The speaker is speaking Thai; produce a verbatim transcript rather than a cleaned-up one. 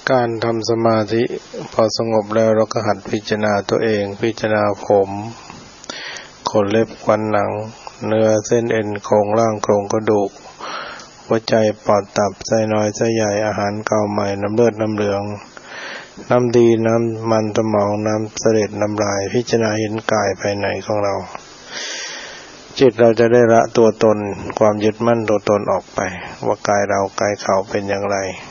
การทำสมาธิพอสงบแล้วเราก็หัดพิจารณาตัวเองพิจารณาผมขนเล็บฟันหนังเนื้อเส้นเอ็นโครงร่างโครงกระดูกหัวใจปอดตับไส้น้อยไส้ใหญ่อาหารเก่าใหม่น้ำเลือดน้ำเหลืองน้ำดีน้ำมันสมองน้ำเสลดน้ำลายพิจารณาเห็นกายภายในของเราจิตเราจะได้ละตัวตนความยึดมั่นตัวตนออกไปว่ากายเรากายเขาเป็นอย่างไร